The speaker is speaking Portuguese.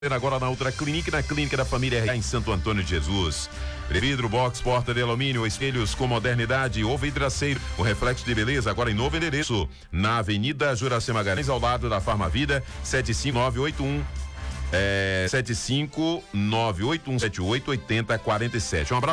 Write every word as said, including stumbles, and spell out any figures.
Agora na Ultra Clinic, na Clínica da Família R em Santo Antônio de Jesus. Vidro, box, porta de alumínio, espelhos com modernidade, ou vidraceiro, o reflexo de beleza, agora em novo endereço, na Avenida Juraci Magalhães, ao lado da Farmavida, sete cinco nove oito um é, sete cinco nove oito um sete oito oito zero quatro sete. Um abraço.